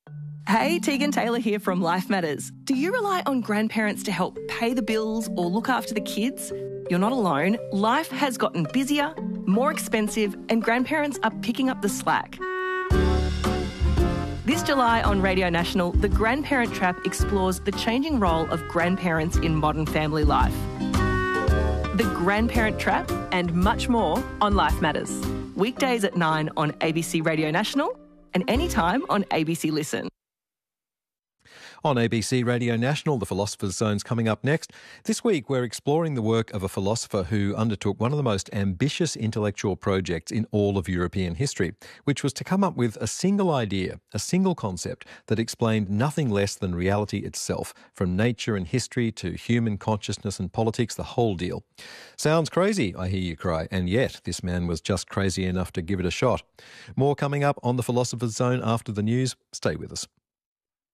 Hey, Tegan Taylor here from Life Matters. Do you rely on grandparents to help pay the bills or look after the kids? You're not alone. Life has gotten busier, more expensive, and grandparents are picking up the slack. This July on Radio National, The Grandparent Trap explores the changing role of grandparents in modern family life. The Grandparent Trap and much more on Life Matters. Weekdays at 9 on ABC Radio National and anytime on ABC Listen. On ABC Radio National, The Philosopher's Zone's coming up next. This week, we're exploring the work of a philosopher who undertook one of the most ambitious intellectual projects in all of European history, which was to come up with a single idea, a single concept that explained nothing less than reality itself, from nature and history to human consciousness and politics, the whole deal. Sounds crazy, I hear you cry, and yet this man was just crazy enough to give it a shot. More coming up on The Philosopher's Zone after the news. Stay with us.